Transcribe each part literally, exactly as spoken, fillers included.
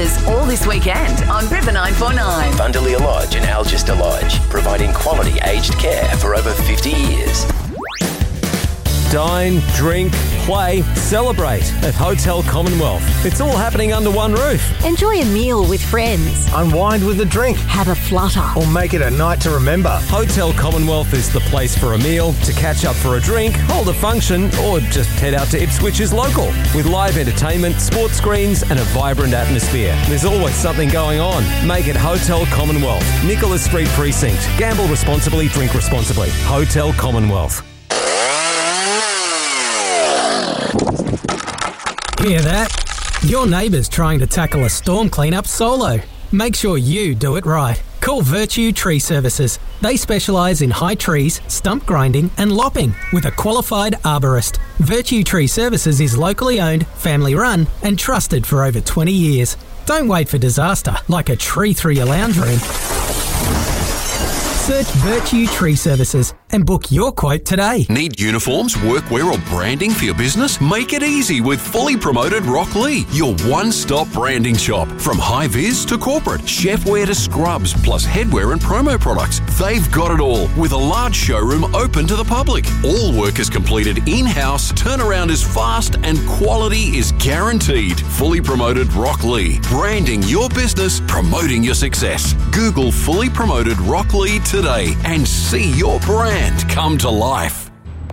prices all this weekend on River nine four nine. Bundalia Lodge and Algester Lodge, providing quality aged care for over fifty years. Dine, drink, play, celebrate at Hotel Commonwealth. It's all happening under one roof. Enjoy a meal with friends. Unwind with a drink. Have a flutter. Or make it a night to remember. Hotel Commonwealth is the place for a meal, to catch up for a drink, hold a function, or just head out to Ipswich's local. With live entertainment, sports screens, and a vibrant atmosphere. There's always something going on. Make it Hotel Commonwealth. Nicholas Street Precinct. Gamble responsibly, drink responsibly. Hotel Commonwealth. Hear that? Your neighbour's trying to tackle a storm cleanup solo. Make sure you do it right. Call Virtue Tree Services. They specialise in high trees, stump grinding and lopping with a qualified arborist. Virtue Tree Services is locally owned, family run and trusted for over twenty years. Don't wait for disaster like a tree through your lounge room. Search Virtue Tree Services and book your quote today. Need uniforms, workwear or branding for your business? Make it easy with Fully Promoted Rock Lee, your one-stop branding shop. From high-vis to corporate, chefwear to scrubs, plus headwear and promo products. They've got it all, with a large showroom open to the public. All work is completed in-house, turnaround is fast and quality is guaranteed. Fully Promoted Rock Lee, branding your business, promoting your success. Google Fully Promoted Rock Lee today and see your brand come to life.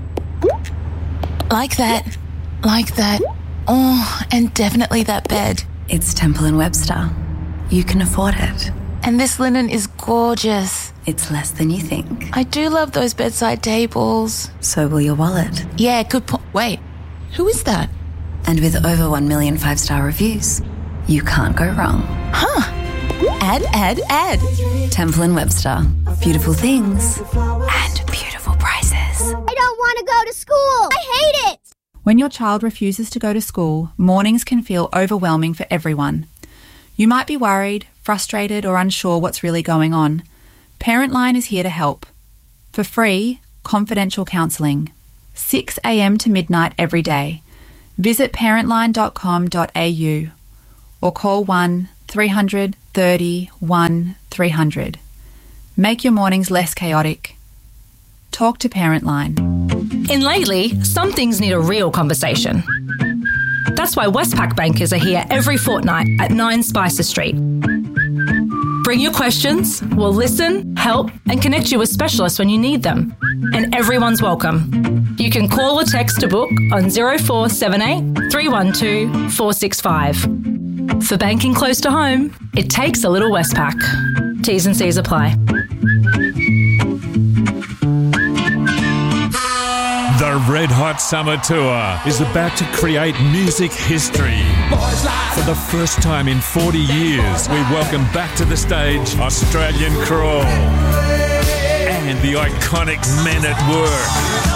Like that. Like that. Oh, and definitely that bed. It's Temple and Webster. You can afford it. And this linen is gorgeous. It's less than you think. I do love those bedside tables. So will your wallet. Yeah, good point. Wait, who is that? And with over one million five-star reviews, you can't go wrong. Huh. Add, add, add. Temple and Webster. Beautiful things and beautiful prices. I don't want to go to school. I hate it. When your child refuses to go to school, mornings can feel overwhelming for everyone. You might be worried, frustrated, or unsure what's really going on. Parentline is here to help. For free, confidential counselling. six a.m. to midnight every day. Visit parentline dot com dot a u or call one three hundred thirty one three hundred. Make your mornings less chaotic. Talk to Parentline. In Lately, some things need a real conversation. That's why Westpac bankers are here every fortnight at nine Spicer Street. Bring your questions, we'll listen, help and connect you with specialists when you need them. And everyone's welcome. You can call or text to book on zero four seven eight three one two four six five. For banking close to home, it takes a little Westpac. T's and C's apply. The Red Hot Summer Tour is about to create music history. For the first time in forty years, we welcome back to the stage Australian Crawl and the iconic Men at Work.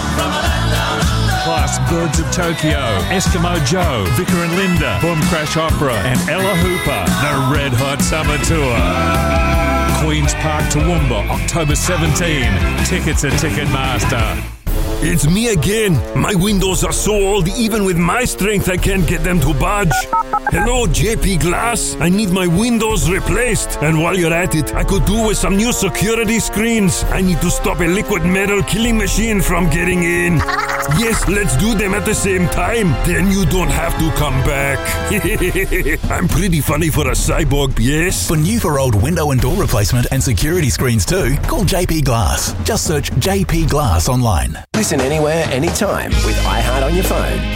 Plus Birds of Tokyo, Eskimo Joe, Vicar and Linda, Boom Crash Opera and Ella Hooper. The Red Hot Summer Tour. Queen's Park, Toowoomba, October seventeenth. Tickets at Ticketmaster. It's me again. My windows are so old, even with my strength, I can't get them to budge. Hello, J P Glass. I need my windows replaced. And while you're at it, I could do with some new security screens. I need to stop a liquid metal killing machine from getting in. Yes, let's do them at the same time. Then you don't have to come back. I'm pretty funny for a cyborg, yes? For new for old window and door replacement and security screens too, call J P Glass. Just search J P Glass online. Listen anywhere, anytime with iHeart on your phone.